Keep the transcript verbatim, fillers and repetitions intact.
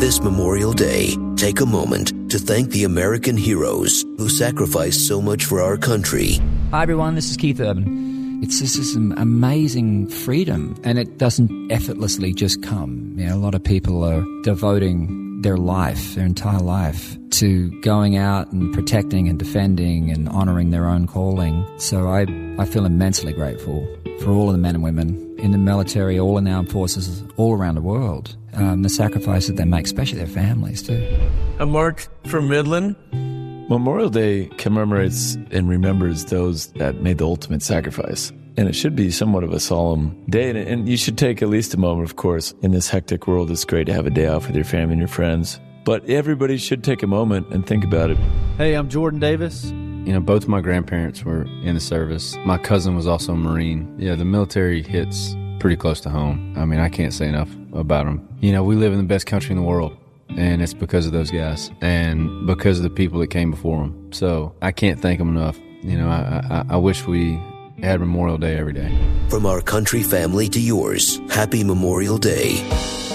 This Memorial Day, take a moment to thank the American heroes who sacrificed so much for our country. Hi everyone, this is Keith Urban. It's just this amazing freedom, and it doesn't effortlessly just come. You know, a lot of people are devoting their life, their entire life, to going out and protecting and defending and honouring their own calling. So I, I feel immensely grateful for all of the men and women in the military, all in the armed forces, all around the world. Um, the sacrifices they make, especially their families too. I'm Mark from Midland. Memorial Day commemorates and remembers those that made the ultimate sacrifice. And it should be somewhat of a solemn day. And, and you should take at least a moment, of course. In this hectic world, it's great to have a day off with your family and your friends. But everybody should take a moment and think about it. Hey, I'm Jordan Davis. You know, both my grandparents were in the service. My cousin was also a Marine. Yeah, the military hits pretty close to home. I mean, I can't say enough about them. You know, we live in the best country in the world, and it's because of those guys and because of the people that came before them. So I can't thank them enough. You know, I, I, I wish we had Memorial Day every day. From our country family to yours, happy Memorial Day.